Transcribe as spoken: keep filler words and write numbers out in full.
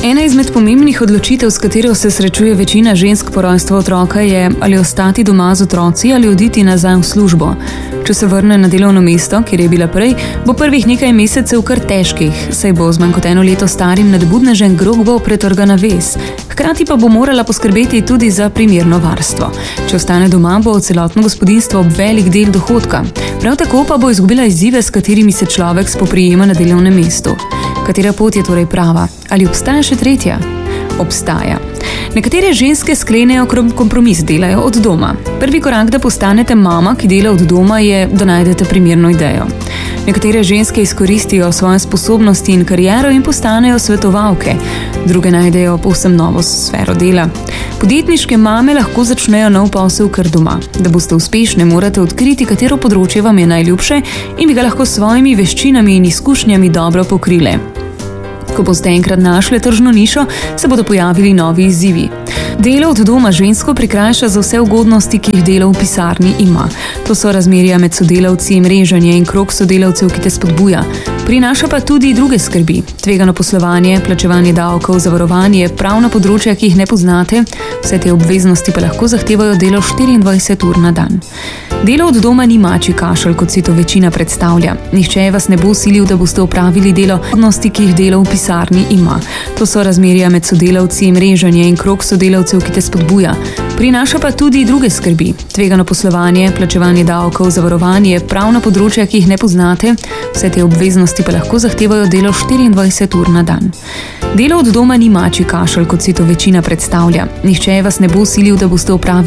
Ena izmed pomembnih odločitev, s katero se srečuje večina žensk po rojstvu otroka, je ali ostati doma z otroci ali oditi nazaj v službo. Če se vrne na delovno mesto, kjer je bila prej, bo prvih nekaj mesecev kar težkih, saj bo z manj kot eno leto starim nadbudnežem grogbo pretrgana vez. Hkrati pa bo morala poskrbeti tudi za primerno varstvo. Če ostane doma, bo celotno gospodinjstvo velik del dohodka. Prav tako pa bo izgubila izzive, s katerimi se človek spoprijema na delovnem mestu. Katera pot je torej prava? Ali obstaja še tretja? Obstaja. Nekatere ženske sklenejo kompromis, delajo od doma. Prvi korak, da postanete mama, ki dela od doma, je, da najdete primerno idejo. Nekatere ženske izkoristijo svoje sposobnosti in kariero in postanejo svetovalke. Druge najdejo povsem novo sfero dela. Podjetniške mame lahko začnejo nov posel kar doma. Da boste uspešne, morate odkriti, katero področje vam je najljubše in bi ga lahko s svojimi veščinami in izkušnjami dobro pokrile. Ko boste enkrat našli tržno nišo, se bodo pojavili novi izzivi. Delo od doma žensko prikrajša za vse ugodnosti, ki jih delo v pisarni ima. To so razmerja med sodelavci, mreženje in krog sodelavcev, ki te spodbuja. Prinaša pa tudi druge skrbi. Tvegano poslovanje, plačevanje davkov, zavarovanje, pravna področja, ki jih ne poznate, vse te obveznosti pa lahko zahtevajo delo štiriindvajset ur na dan. Delo od doma ni mačji kašelj, kot si to večina predstavlja. Nihče vas ne bo silil, da boste opravili delo, odnosti, ki jih delo v pisarni ima. To so razmerja med sodelavci, mreženje in krog sodelavcev, ki te spodbuja. Prinaša pa tudi druge skrbi. Tvegano poslovanje, plačevanje davkov, zavarovanje, pravna področja, ki jih ne poznate, vse te obveznosti pa lahko zahtevajo delo štiriindvajset ur na dan. Delo od doma ni mačji kašelj, kot si to večina predstavlja. Nihče vas ne bo silil, da boste opravili